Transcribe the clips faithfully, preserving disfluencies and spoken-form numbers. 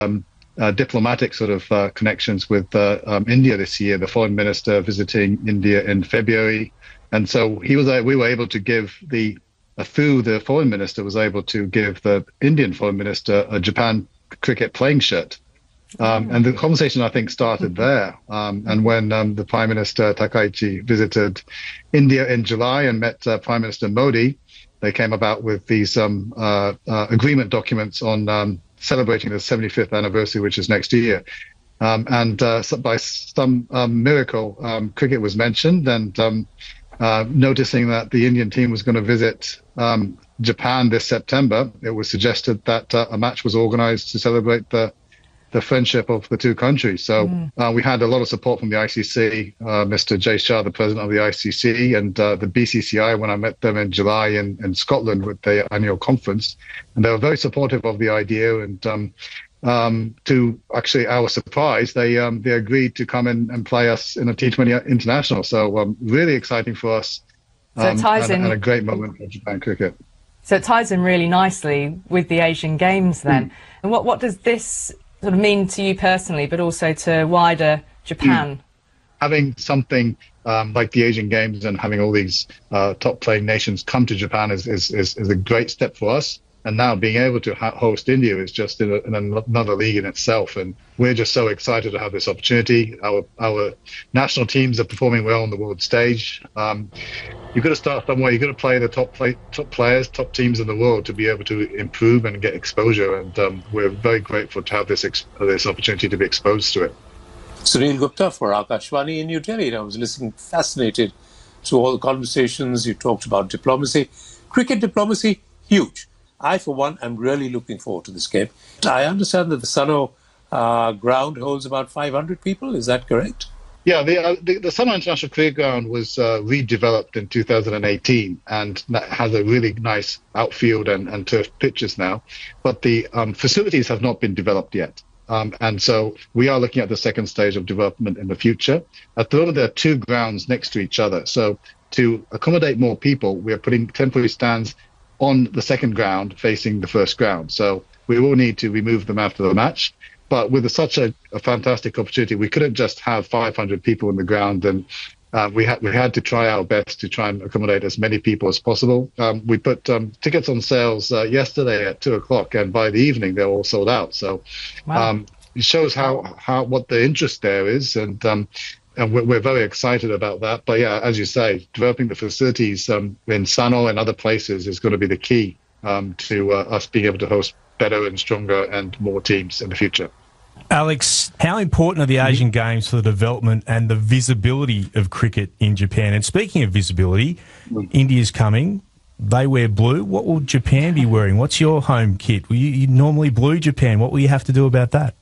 um, uh, diplomatic sort of uh, connections with uh, um, India this year. The foreign minister visiting India in February, and so he was. Uh, we were able to give the uh, through the foreign minister was able to give the Indian foreign minister a Japan cricket playing shirt. Um, and the conversation, I think, started there. Um, and when um, the Prime Minister Takaichi visited India in July and met uh, Prime Minister Modi, they came about with these um, uh, uh, agreement documents on um, celebrating the seventy-fifth anniversary, which is next year. Um, and uh, so by some um, miracle, um, cricket was mentioned, and um, uh, noticing that the Indian team was going to visit um, Japan this September, it was suggested that uh, a match was organized to celebrate the the friendship of the two countries. So mm. uh, we had a lot of support from the I C C, uh, Mister Jay Shah, the president of the I C C, and uh, the B C C I when I met them in July in, in Scotland with their annual conference. And they were very supportive of the idea. And um, um, to actually our surprise, they um, they agreed to come in and play us in a T twenty international. So um, really exciting for us. So it um, ties and, in, and a great moment for Japan cricket. So it ties in really nicely with the Asian Games then. Mm. And what, what does this sort of mean to you personally, but also to wider Japan? Mm. Having something um, like the Asian Games and having all these uh, top-playing nations come to Japan is, is, is, is a great step for us. And now being able to ha- host India is just in, a, in another league in itself. And we're just so excited to have this opportunity. Our our national teams are performing well on the world stage. Um, you've got to start somewhere. You've got to play the top play, top players, top teams in the world to be able to improve and get exposure. And um, we're very grateful to have this ex- this opportunity to be exposed to it. Sunil Gupta for Akashvani in New Delhi. And I was listening fascinated to all the conversations. You talked about diplomacy. Cricket diplomacy, huge. I, for one, am really looking forward to this game. I understand that the Sano uh, ground holds about five hundred people. Is that correct? Yeah, the uh, the, the Sano International Cricket Ground was uh, redeveloped in two thousand eighteen and has a really nice outfield and, and turf pitches now. But the um, facilities have not been developed yet. Um, and so we are looking at the second stage of development in the future. At the moment, there are two grounds next to each other. So to accommodate more people, we are putting temporary stands on the second ground facing the first ground. So we will need to remove them after the match. But with such a, a fantastic opportunity, we couldn't just have five hundred people in the ground. And uh, we, had we had to try our best to try and accommodate as many people as possible. Um, we put um, tickets on sales uh, yesterday at two o'clock, and by the evening, they're all sold out. So wow. um, it shows how, how what the interest there is. And um, And we're, we're very excited about that. But yeah, as you say, developing the facilities um, in Sano and other places is going to be the key um, to uh, us being able to host better and stronger and more teams in the future. Alex, how important are the Asian mm-hmm. Games for the development and the visibility of cricket in Japan? And speaking of visibility, mm-hmm. India's coming. They wear blue. What will Japan be wearing? What's your home kit? Will you, you normally blue Japan. What will you have to do about that?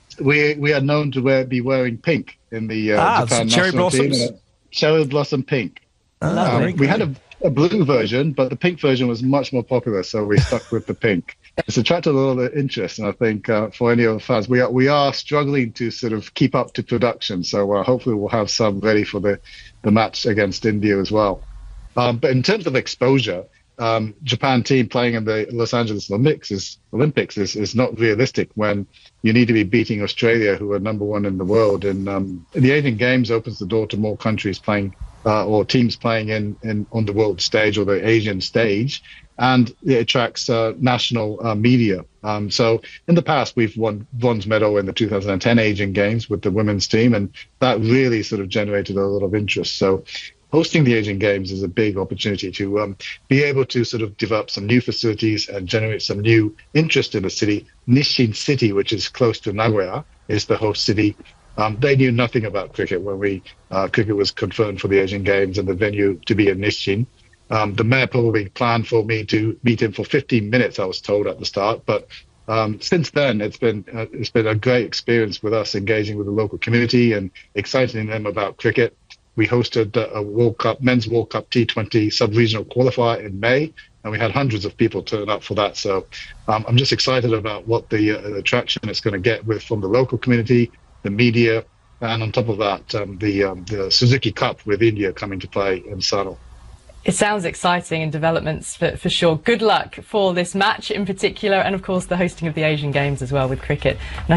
We we are known to wear, be wearing pink in the uh, ah, Japan cherry national blossoms. team. Cherry blossom pink. Ah, um, we had a, a blue version, but the pink version was much more popular, so we stuck with the pink. It's attracted a lot of interest, and I think uh, for any of the fans, we are we are struggling to sort of keep up to production. So uh, hopefully we'll have some ready for the, the match against India as well. Um, but in terms of exposure, um, Japan team playing in the Los Angeles Olympics is Olympics is, is not realistic when you need to be beating Australia, who are number one in the world. And um, the Asian Games opens the door to more countries playing uh, or teams playing in, in on the world stage or the Asian stage. And it attracts uh, national uh, media. Um, so in the past, we've won bronze medal in the two thousand ten Asian Games with the women's team, and that really sort of generated a lot of interest. So hosting the Asian Games is a big opportunity to um, be able to sort of develop some new facilities and generate some new interest in the city. Nishin City, which is close to Nagoya, is the host city. Um, they knew nothing about cricket when we uh, cricket was confirmed for the Asian Games and the venue to be in Nishin. Um, the mayor probably planned for me to meet him for fifteen minutes, I was told at the start. But um, since then, it's been uh, it's been a great experience with us engaging with the local community and exciting them about cricket. We hosted a World Cup, men's World Cup T twenty sub-regional qualifier in May, and we had hundreds of people turn up for that. So um, I'm just excited about what the, uh, the traction it's going to get with from the local community, the media, and on top of that, um, the um, the Suzuki Cup with India coming to play in Sano. It sounds exciting and developments for, for sure. Good luck for this match in particular, and of course the hosting of the Asian Games as well with cricket. And